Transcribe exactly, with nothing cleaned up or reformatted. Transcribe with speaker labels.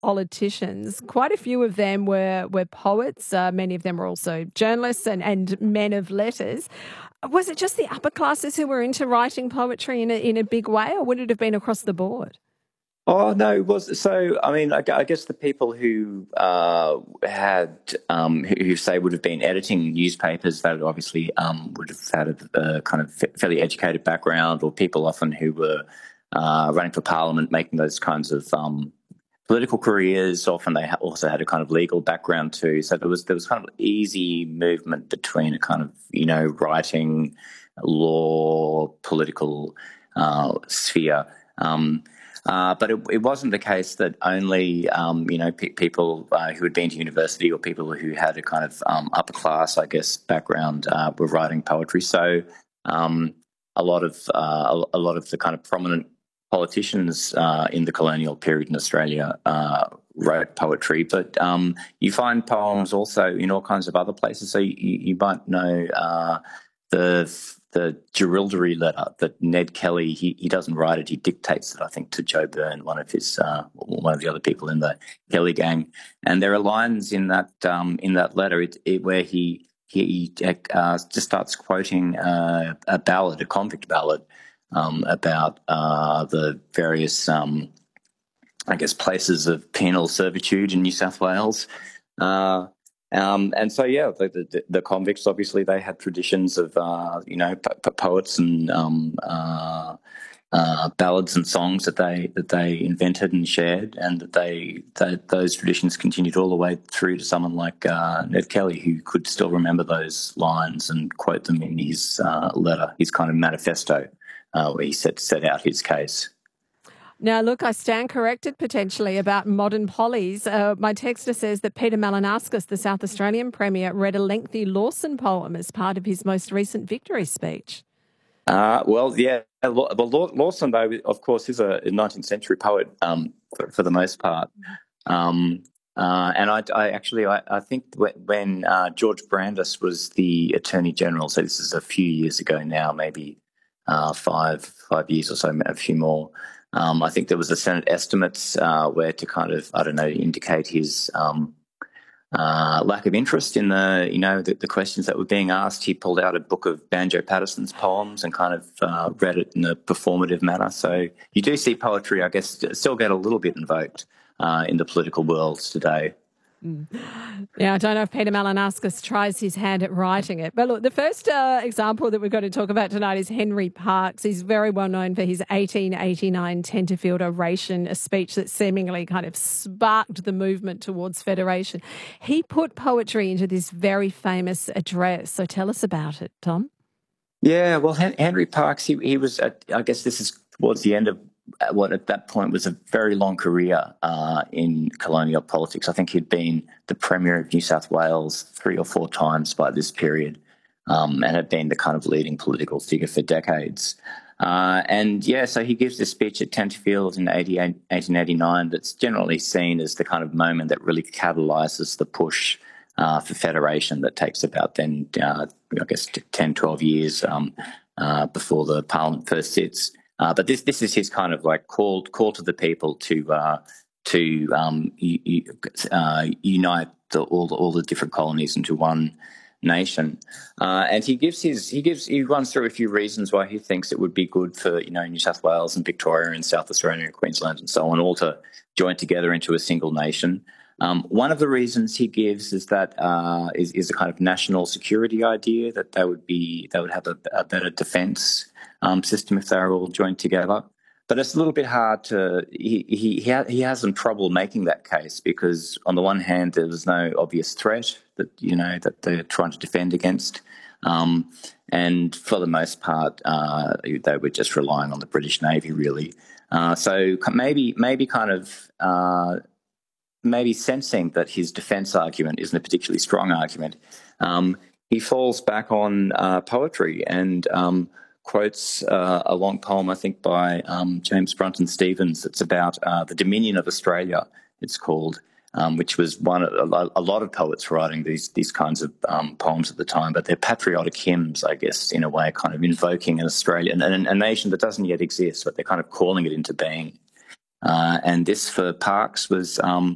Speaker 1: politicians. Quite a few of them were were poets. Uh, many of them were also journalists and, and men of letters. Was it just the upper classes who were into writing poetry in a, in a big way, or would it have been across the board?
Speaker 2: Oh, no, it was so. I mean, I, I guess the people who uh, had, um, who, who say would have been editing newspapers, that obviously um, would have had a, a kind of fairly educated background, or people often who were uh, running for parliament, making those kinds of um, political careers. Often they also had a kind of legal background too. So there was there was kind of easy movement between a kind of, you know, writing, law, political uh, sphere. Um, Uh, but it, it wasn't the case that only, um, you know, pe- people uh, who had been to university or people who had a kind of um, upper class, I guess, background uh, were writing poetry. So um, a lot of uh, a, a lot of the kind of prominent politicians uh, in the colonial period in Australia uh, wrote poetry. But um, you find poems also in all kinds of other places. So you, you might know uh, the the Jerilderie letter that Ned Kelly, he, he doesn't write it, he dictates it, I think, to Joe Byrne, one of his uh, one of the other people in the Kelly gang. And there are lines in that um, in that letter it, it, where he he uh, just starts quoting uh, a ballad, a convict ballad, um, about uh, the various, um, I guess, places of penal servitude in New South Wales. Uh, Um, and so, yeah, the, the, the convicts, obviously, they had traditions of, uh, you know, po- poets and um, uh, uh, ballads and songs that they that they invented and shared, and that they that those traditions continued all the way through to someone like uh, Ned Kelly, who could still remember those lines and quote them in his uh, letter, his kind of manifesto, uh, where he set set out his case.
Speaker 1: Now, look, I stand corrected potentially about modern pollies. Uh, my texter says that Peter Malinauskas, the South Australian Premier, read a lengthy Lawson poem as part of his most recent victory speech.
Speaker 2: Uh, well, yeah. Well, Lawson, though, of course, is a nineteenth century poet um, for, for the most part. Um, uh, and I, I actually, I, I think when uh, George Brandis was the Attorney General, so this is a few years ago now, maybe uh, five five years or so, a few more. Um, I think there was a Senate estimates uh, where to kind of, I don't know, indicate his um, uh, lack of interest in the, you know, the, the questions that were being asked. He pulled out a book of Banjo Patterson's poems and kind of uh, read it in a performative manner. So you do see poetry, I guess, still get a little bit invoked uh, in the political world today.
Speaker 1: Mm. Yeah, I don't know if Peter Malinauskas tries his hand at writing it. But look, the first uh, example that we're going to talk about tonight is Henry Parkes. He's very well known for his eighteen eighty-nine Tenterfield Oration, a speech that seemingly kind of sparked the movement towards federation. He put poetry into this very famous address. So tell us about it, Tom.
Speaker 2: Yeah, well, Henry Parkes, he, he was, at, I guess this is towards the end of what at that point was a very long career uh, in colonial politics. I think he'd been the Premier of New South Wales three or four times by this period um, and had been the kind of leading political figure for decades. Uh, and, yeah, so he gives this speech at Tenterfield in eighteen eighty-nine that's generally seen as the kind of moment that really catalyses the push uh, for federation that takes about then, uh, I guess, ten, twelve years um, uh, before the Parliament first sits. Uh, but this this is his kind of like call call to the people to uh, to um, uh, unite the, all the, all the different colonies into one nation, uh, and he gives his he gives he runs through a few reasons why he thinks it would be good for, you know, New South Wales and Victoria and South Australia and Queensland and so on all to join together into a single nation. Um, one of the reasons he gives is that uh, is, is a kind of national security idea, that they would be they would have a, a better defence Um, system if they were all joined together. But it's a little bit hard to, he he he, ha, he has some trouble making that case, because on the one hand there was no obvious threat that, you know, that they're trying to defend against, um, and for the most part uh, they were just relying on the British Navy really. Uh, so maybe maybe kind of uh, maybe sensing that his defence argument isn't a particularly strong argument, um, he falls back on uh, poetry and um, quotes uh, a long poem, I think, by um, James Brunton Stevens. It's about uh, the Dominion of Australia, it's called, um, which was one a, a lot of poets writing these these kinds of um, poems at the time, but they're patriotic hymns, I guess, in a way, kind of invoking an Australia, and a, a nation that doesn't yet exist, but they're kind of calling it into being. Uh, and this, for Parkes, was um,